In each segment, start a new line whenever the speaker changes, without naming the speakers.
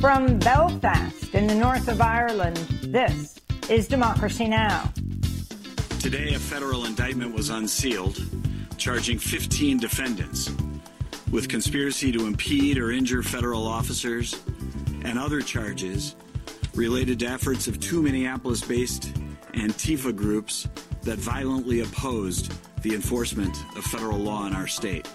From Belfast in the north of Ireland, this is Democracy Now!
Today, a federal indictment was unsealed, charging 15 defendants with conspiracy to impede or injure federal officers and other charges related to efforts of two Minneapolis-based Antifa groups that violently opposed the enforcement of federal law in our state.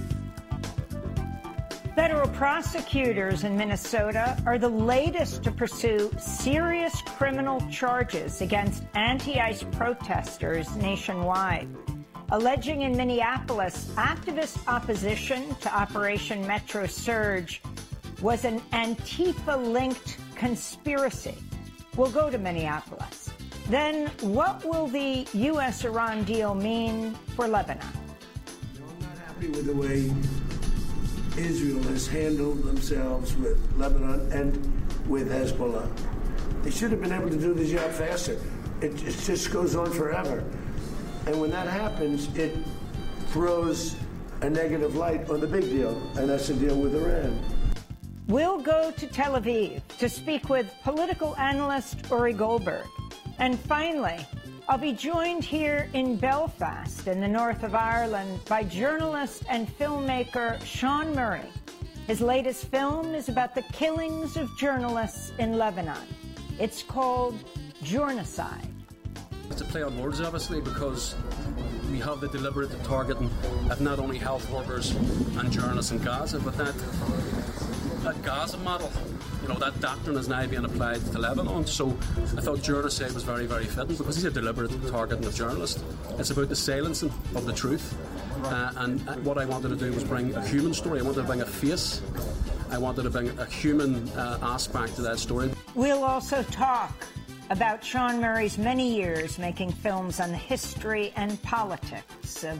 Federal prosecutors in Minnesota are the latest to pursue serious criminal charges against anti-ICE protesters nationwide, alleging in Minneapolis activist opposition to Operation Metro Surge was an Antifa-linked conspiracy. We'll go to Minneapolis. Then what will the U.S.-Iran deal mean for Lebanon?
I'm not happy with the way Israel has handled themselves with Lebanon and with Hezbollah. They should have been able to do the job faster. It just goes on forever. And when that happens, it throws a negative light on the big deal, and that's the deal with Iran.
We'll go to Tel Aviv to speak with political analyst Uri Goldberg. And finally, I'll be joined here in Belfast in the north of Ireland by journalist and filmmaker Sean Murray. His latest film is about the killings of journalists in Lebanon. It's called Journocide.
It's a play on words, obviously, because we have the deliberate targeting of not only health workers and journalists in Gaza, but that Gaza model, that doctrine is now being applied to Lebanon. So I thought Journocide was very, very fitting because he's a deliberate targeting of journalists. It's about the silencing of the truth. And what I wanted to do was bring a human story. I wanted to bring a face. I wanted to bring a human aspect to that story.
We'll also talk about Sean Murray's many years making films on the history and politics of